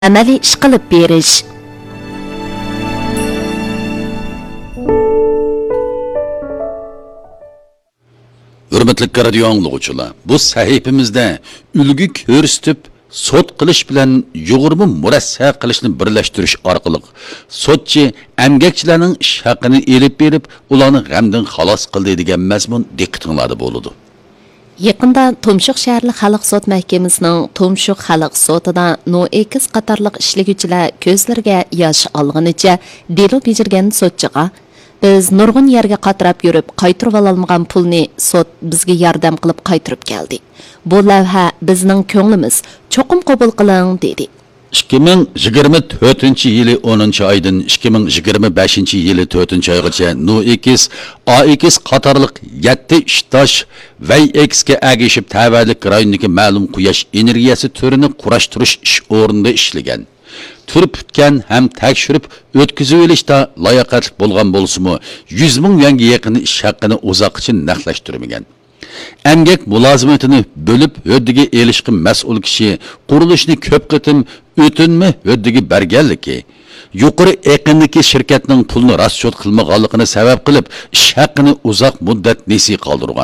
amaliy ish qilib berish. Hürmetli radio anglaguvchilar, bu sahifamizda ulgu ko'rsatib sot qilish bilan yug'urma murassa qilishni birlashtirish orqali sotchi emgakchilarning ish haqini elib berib, ularni g'amdan xalos qildi degan mazmun diqqatinglarda bo'ladi. Yaqında Tumshuq shahar xalq sud mahkamasining Tumshuq xalq sudida No-X qatorliq ishliguvchilar ko'zlariga yosh olganicha delo bejirgan sotchiga biz nurg'un yerga qatirab yurib qaytirib ololmagan pulni sud bizga yordam qilib qaytirib keldi. Bu lavha bizning ko'nglimiz cho'qim qabul qiling dedi. 2024 yili 10 oydan 2025 yili 4 oygacha No-X, A-X qatorliq 7 ishtosh VX-ga agishib tavallik rayonidagi ma'lum quyosh energiyasi turini qurashtirish ish o'rnida ishlagan. Turib bitgan ham tekshirib o'tkazib olishda layoqatli bo'lgan bo'lsa-mu 100 ming yuanga yaqin ish haqini uzoqcha naqlashtirmagan. Emgak mulozimatini bo'lib höddiga elishqi mas'ul kishi qurilishni ko'p qitim o'tinma höddiga berganligi, yuqori eqindagi shirkatning pulni raschot qilmaganligini sabab qilib ish haqini uzoq muddat nesi qoldirgan.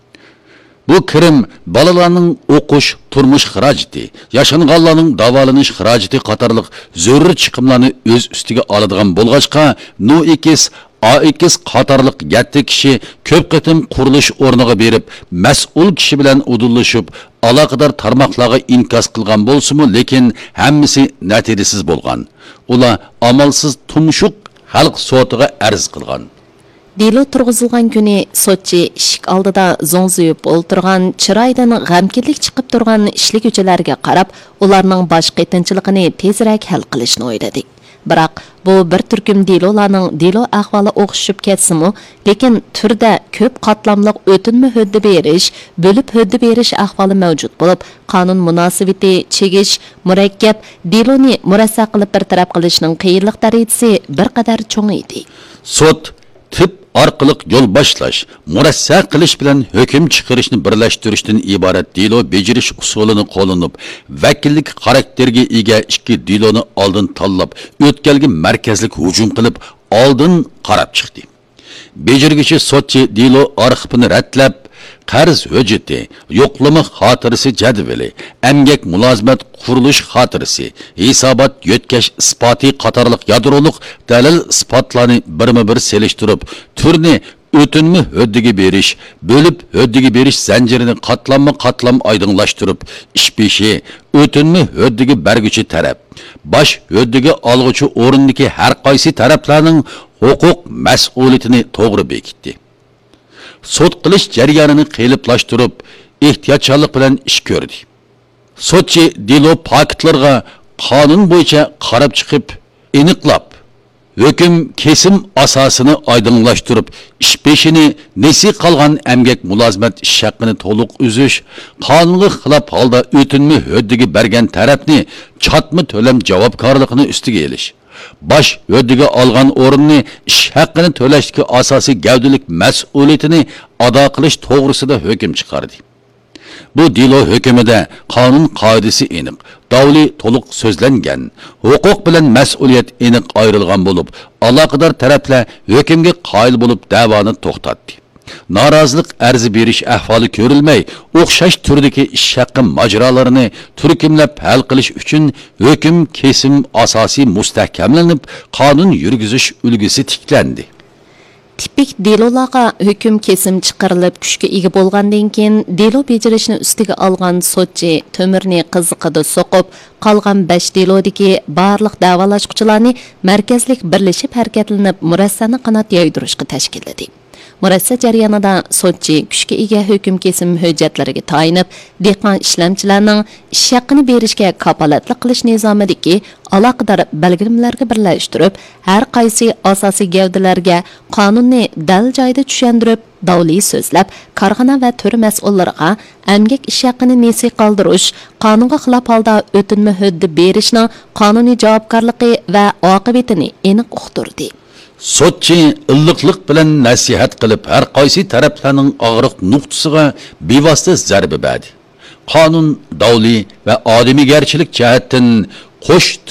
Bu kirim balalarning o'qish, turmush xarajati, yashanganlarning davolanish xarajati qatorliq zarur chiqimlarni o'z ustiga oladigan bo'lg'achqa No-X, A-X qatorliq 7 kishi ko'p qitim qurilish o'rniga berib, mas'ul kishi bilan udulishib, aloqador tarmoqlarga inkos qilgan bo'lsa-mu, lekin hammasi natijasiz bo'lgan. Ular amalsiz Tumshuq xalq sudiga arz qilgan. Delo turg'izilgan kuni sotchi ishik oldida zo'ngziyib o'ltirgan, chiroydan g'amkinlik chiqib turgan ishliguvchilarga qarab, ularning bosh qitinchiligini tezroq hal qilishni o'yladik. Biroq bu bir turkum delolarning delo ahvoli o'xshib ketsa-mu, lekin turda ko'p qatlamliq o'tinma huddi berish, bo'lib huddi berish ahvoli mavjud bo'lib, qonun munosabati chegish, murakkab deloni murassa qilib bir taraf qilishning qiyinlik darajasi bir qadar cho'ng edi. Sud tip orqali yo'l boshlash, murassa qilish bilan hukm chiqarishni birlashtirishdan iborat delo bejirish usulini qo'llanib, vakillik xarakterga ega ikki deloni oldin tanlab, o'tkalgi markazlik hujum qilib, oldin qarab chiqdi. Bejirgichi sotchi delo arxivini ratlab, qarz hujjati, yo'qlama xotirasi jadvali, emgak mulozimat qurilish xotirasi, hisobot yotkash isboti qatorliq yadroliq dalil isbotlarni birma-bir selishtirib, turni o'tinma huddiga berish, bo'lib huddiga berish zanjirini qatlam oydinlashtirib, ish beshi o'tinma huddiga berguchi taraf, bosh huddiga olg'uchi o'rindagi har qaysi taraflarning huquq mas'uliyatini to'g'ri bekitdi. Sud qilish jarayonini qiyinlashtirib, ehtiyotkorlik bilan ish ko'rdi. Sotchi delo paktlarga qonun bo'yicha qarab chiqib, aniqlab, hukm kesim asosini oydinlashtirib, ish peshini nesi qolgan emgak mulozimat ish haqini to'liq uzish, qonunga xilof holda o'tinma huddiga bergan tarafni chatma to'lam javobgarligini ustiga elish, bosh huddiga olgan o'rinni ish haqqini to'lashdagi asosiy gavdalik mas'uliyatini ado qilish to'g'risida hukm chiqardi. Bu delo hukmida qonun qoidasi aniq, davli to'liq so'zlangan, huquq bilan mas'uliyat aniq ayrilgan bo'lib, aloqador taraflar hukmga qoyil bo'lib da'voni to'xtatdi. Norozilik arzi berish ahvoli ko'rilmay, o'xshash turdagi ish haqqi majralarini turkumlab hal qilish uchun hukm kesim asosiy mustahkamlanib, qonun yurgizish ulgusi tiklandi. Tipik delolarga hukm kesim chiqarilib kuchga ega bo'lgandan keyin delo bejirishni ustiga olgan sotchi to'mirni qiziqida so'qib, qolgan 5 delodagi barliq davolashuvchilarni markazlik birlashib harakatlanib murassani qanot yoydirishga tashkilladi. Murassa jarayonida sotchi kuchga ega hukm kesim hujjatlariga tayinib, dehqon ishlamchilarning ish haqqini berishga kafolatlik qilish nizomidagi aloqador belgilamlarga birlashtirib, har qaysi asosiy gavdalarga qonunni dal joyida tushuntirib, davli so'zlab, korxona va tur mas'ullariga emgak ish haqqini nesi qoldirish, qonunga xilof holda o'tinma huddi berishning qonuniy javobgarligi va oqibatini aniq uqtirdi. Sotchi illiqlik bilan nasihat qilib, har qaysi taraflarning og'riq nuqtasiga bevosita zarba berdi. Qonun, davli va odamiygarchilik jihatdan qo'sh